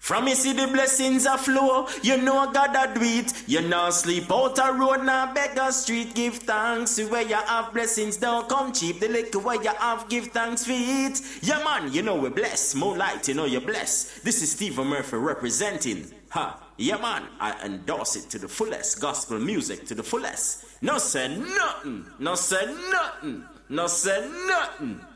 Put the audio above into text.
From you see the blessings a flow, you know God a do it. You know sleep out a road, now beg a street. Give thanks where you have blessings, don't come cheap. The liquor where you have, give thanks for it. Yeah man, you know we're blessed. Moonlight, you know you're blessed. This is Stephen Murphy representing. Yeah man, I endorse it to the fullest. Gospel music to the fullest. No say nothing, no say nothing, no say nothing.